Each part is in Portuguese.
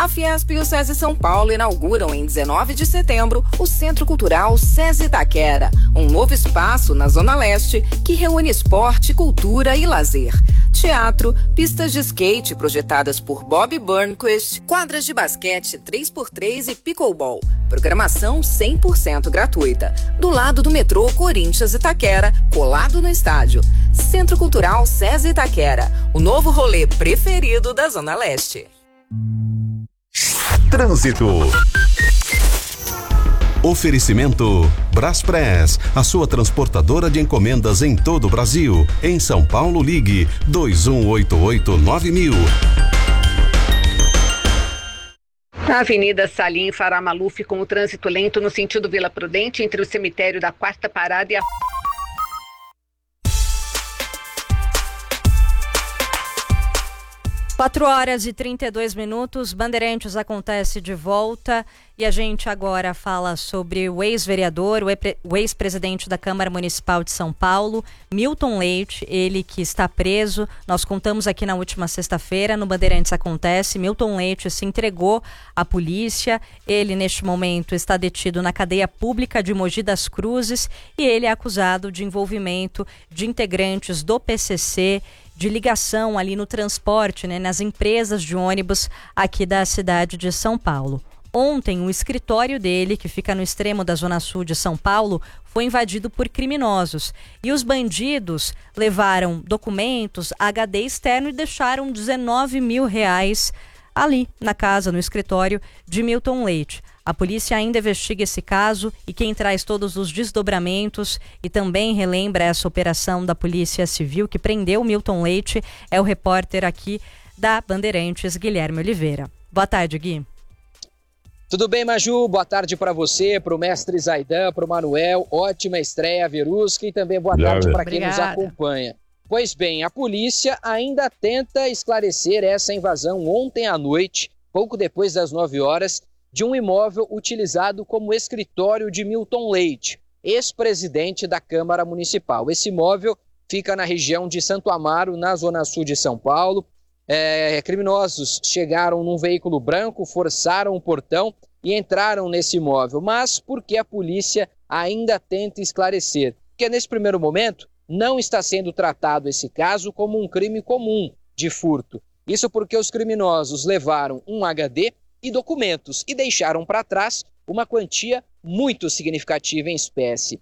A Fiesp e o SESI São Paulo inauguram em 19 de setembro o Centro Cultural SESI Itaquera, um novo espaço na Zona Leste que reúne esporte, cultura e lazer. Teatro, pistas de skate projetadas por Bob Burnquist, quadras de basquete 3x3 e pickleball. Programação 100% gratuita. Do lado do metrô Corinthians Itaquera, colado no estádio. Centro Cultural SESI Itaquera, o novo rolê preferido da Zona Leste. Trânsito. Oferecimento Braspress, a sua transportadora de encomendas em todo o Brasil. Em São Paulo, ligue 2188-9000. Na Avenida Salim Fará Maluf, com o trânsito lento no sentido Vila Prudente, entre o cemitério da Quarta Parada e a... Quatro horas e 32 minutos, Bandeirantes acontece de volta e a gente agora fala sobre o ex-vereador, o ex-presidente da Câmara Municipal de São Paulo, Milton Leite, ele que está preso. Nós contamos aqui na última sexta-feira, no Bandeirantes Acontece, Milton Leite se entregou à polícia, ele neste momento está detido na cadeia pública de Mogi das Cruzes e ele é acusado de envolvimento de integrantes do PCC, de ligação ali no transporte, nas empresas de ônibus aqui da cidade de São Paulo. Ontem, o escritório dele, que fica no extremo da Zona Sul de São Paulo, foi invadido por criminosos. E os bandidos levaram documentos, HD externo e deixaram R$19 mil ali na casa, no escritório de Milton Leite. A polícia ainda investiga esse caso e quem traz todos os desdobramentos e também relembra essa operação da Polícia Civil que prendeu Milton Leite é o repórter aqui da Bandeirantes, Guilherme Oliveira. Boa tarde, Gui. Tudo bem, Maju? Boa tarde para você, para o mestre Zaidan, para o Manuel. Ótima estreia, Verusca, e também boa tarde para quem nos acompanha. Pois bem, a polícia ainda tenta esclarecer essa invasão ontem à noite, pouco depois das 9 horas, de um imóvel utilizado como escritório de Milton Leite, ex-presidente da Câmara Municipal. Esse imóvel fica na região de Santo Amaro, na Zona Sul de São Paulo. Criminosos chegaram num veículo branco, forçaram o portão e entraram nesse imóvel. Mas por que a polícia ainda tenta esclarecer? Porque nesse primeiro momento não está sendo tratado esse caso como um crime comum de furto. Isso porque os criminosos levaram um HD e documentos e deixaram para trás uma quantia muito significativa em espécie,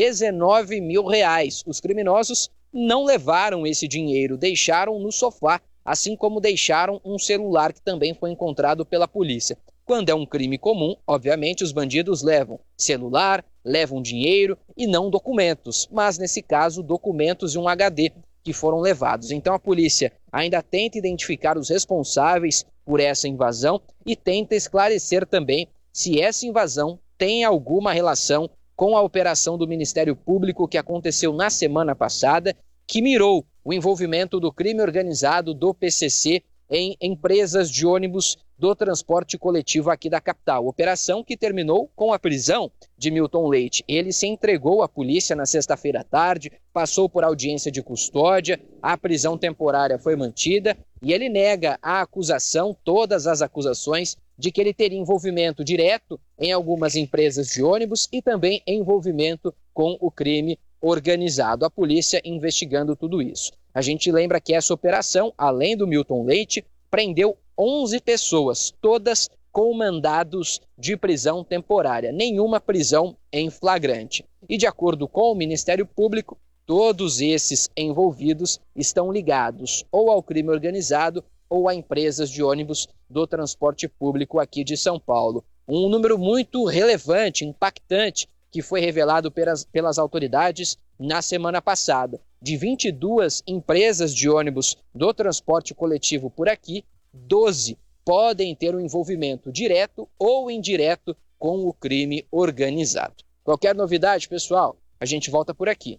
R$19 mil. Os criminosos não levaram esse dinheiro, deixaram no sofá, assim como deixaram um celular que também foi encontrado pela polícia. Quando é um crime comum, obviamente os bandidos levam celular, levam dinheiro e não documentos, mas nesse caso documentos e um HD que foram levados. Então a polícia ainda tenta identificar os responsáveis por essa invasão e tenta esclarecer também se essa invasão tem alguma relação com a operação do Ministério Público que aconteceu na semana passada, que mirou o envolvimento do crime organizado do PCC em empresas de ônibus do transporte coletivo aqui da capital. Operação que terminou com a prisão de Milton Leite. Ele se entregou à polícia na sexta-feira à tarde, passou por audiência de custódia, a prisão temporária foi mantida e ele nega a acusação, todas as acusações, de que ele teria envolvimento direto em algumas empresas de ônibus e também envolvimento com o crime organizado. A polícia investigando tudo isso. A gente lembra que essa operação, além do Milton Leite, prendeu 11 pessoas, todas com mandados de prisão temporária, nenhuma prisão em flagrante. E de acordo com o Ministério Público, todos esses envolvidos estão ligados ou ao crime organizado ou a empresas de ônibus do transporte público aqui de São Paulo. Um número muito relevante, impactante, que foi revelado pelas autoridades na semana passada. De 22 empresas de ônibus do transporte coletivo por aqui, 12 podem ter um envolvimento direto ou indireto com o crime organizado. Qualquer novidade, pessoal, a gente volta por aqui.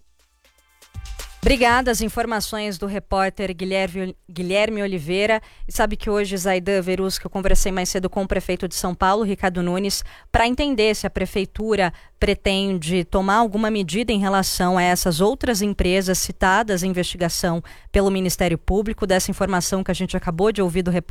Obrigada, as informações do repórter Guilherme Oliveira. E sabe que hoje, Zaidan, Verusca, eu conversei mais cedo com o prefeito de São Paulo, Ricardo Nunes, para entender se a prefeitura pretende tomar alguma medida em relação a essas outras empresas citadas em investigação pelo Ministério Público. Dessa informação que a gente acabou de ouvir do repórter